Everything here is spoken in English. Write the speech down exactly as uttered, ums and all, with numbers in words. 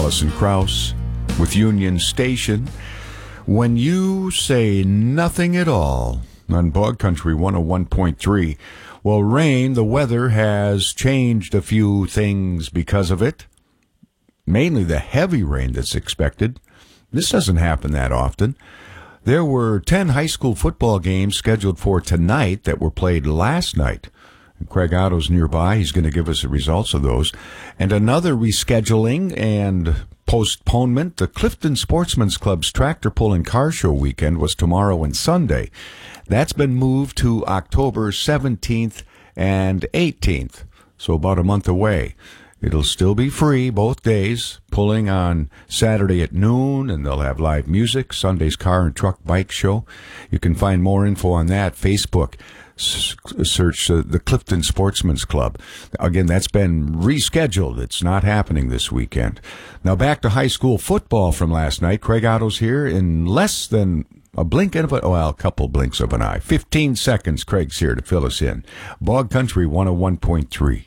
Allison Krauss with Union Station. When you say nothing at all on Bog Country one oh one point three. Well, rain, the weather has changed a few things because of it. Mainly the heavy rain that's expected. This doesn't happen that often. There were ten high school football games scheduled for tonight that were played last night. Craig Otto's nearby. He's going to give us the results of those. And another rescheduling and postponement. The Clifton Sportsman's Club's tractor pull and car show weekend was tomorrow and Sunday. That's been moved to October seventeenth and eighteenth, so about a month away. It'll still be free both days, pulling on Saturday at noon, and they'll have live music, Sunday's car and truck bike show. You can find more info on that, Facebook. S- search uh, the Clifton Sportsman's Club. Again, that's been rescheduled. It's not happening this weekend. Now back to high school football from last night. Craig Otto's here in less than a blink of a, well, a couple blinks of an eye. Fifteen seconds, Craig's here to fill us in. Bog Country one oh one point three.